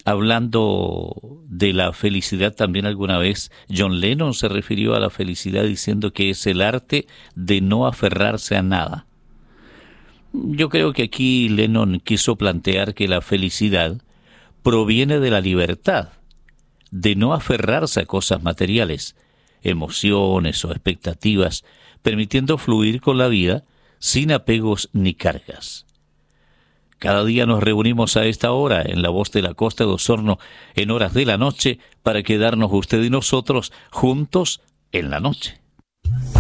Hablando de la felicidad también alguna vez, John Lennon se refirió a la felicidad diciendo que es el arte de no aferrarse a nada. Yo creo que aquí Lennon quiso plantear que la felicidad proviene de la libertad, de no aferrarse a cosas materiales, emociones o expectativas, permitiendo fluir con la vida sin apegos ni cargas. Cada día nos reunimos a esta hora en La Voz de la Costa de Osorno en horas de la noche para quedarnos usted y nosotros juntos en la noche.